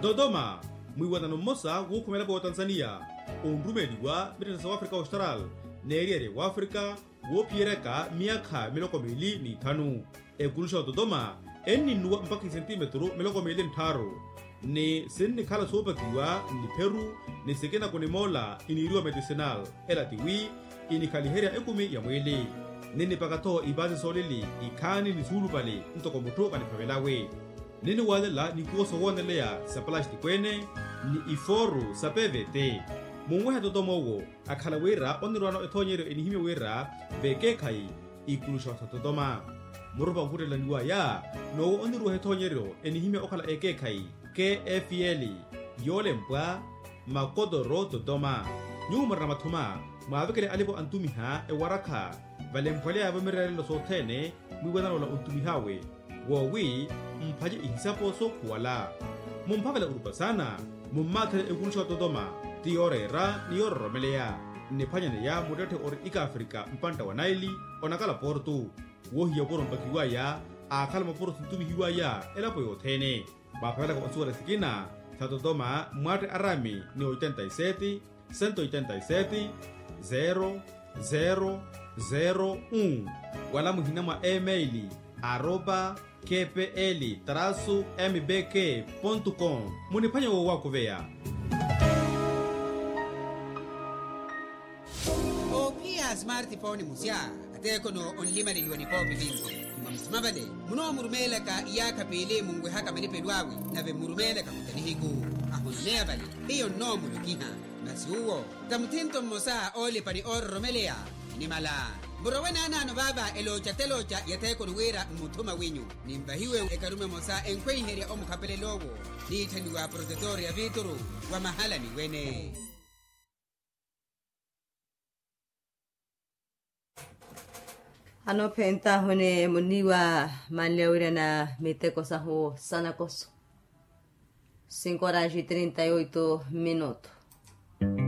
Dodoma, mwiwatano mmosa wukhumela wa Tanzania, onrumeliwa mbitete South Africa Austral, neriere wa Africa, wopiereka miaka 25. Ekulusha Dodoma, nuwa mpaka sentimetro 25. Ni sinni khala sopakiwa ni Peru, ni sekena kone mola iniriwa medicinal, elatiwi, inikaliheria ekumi ya mwili. Nini pakato ibazi solili, ikani ni sulu pali, ntoko muto kanipavelawe. Nini walela ni kuoso wonelea sa plasti kwene, ni iforu sa PVT. Mungweha Dodoma wo, akhala wera onirwano etonyero enihime wera, veke kai, ikulusha sa Dodoma. Murupa mkutela niwa ya, no onirwa etonyero enihime okhala eke kai, KFL, yole mpwa, makodoro Dodoma. Nyumar na matuma, maavekele alipo antumiha waraka, vale mpwalea vamirarelo sotene, mwiwadano la untumihawe. Wawi, mpaje ihisapo so kuwala. Mumpavela urupa sana, mumakele ekulusha Dodoma, tiorera ni romelea. Nepanyane ya mudete ori ika Afrika mpanta wa Naili, onakala portu. Wohi ya poro mpakiwa ya, akala maporo tuntumihiwa ya, elapo yotene. Mapavela kwa suwa sikina, sa Dodoma, mwate arami ni 87, 187, 0001. Wala muhinama emaili, @kpl-mbk.com. Munipanya wako vea. Opia smartphone musya ateko no onlima liwani popi vinzi mamsmabale muno murumela ka iyaka pele mungwe haka manipelwawi nave murumela ka kutanihiku ahonea bale iyo no mulukiha nasuo tamtinto mosa ole pani romelea ni mala Burawena nano baba elocha telocha yateko nuwera mutuma winyu nimbahiwe ekarume mosa enkwe heria omukapele logo ni taniwa protetoria vituru wa mahala ni wene. Ano penta hone muniwa manlewira na miteko saho sanakoso 5 horas e 38 minutos.